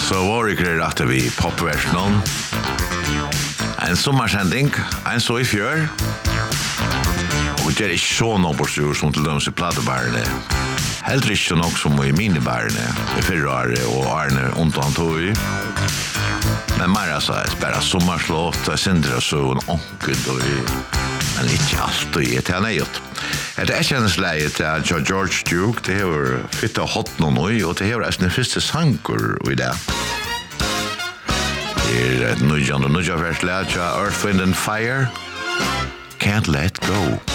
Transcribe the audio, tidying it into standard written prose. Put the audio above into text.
Så var det att vi popversionen. En sommarsending, en så I fjör. Och det är inte så något som till dem som platebarne. Helt inte nog som I minibarne. I fyrare och Arne undan tog. Men Mara sa att bara sommarslåt, sindra så en onkel då. Men inte alltid till han gjort. Det är kännesläget till George Duke, det har fitta hot nu och det har en första sankor I det. Det är ett nöjande vers lärt Earth, Wind and Fire. Can't let go.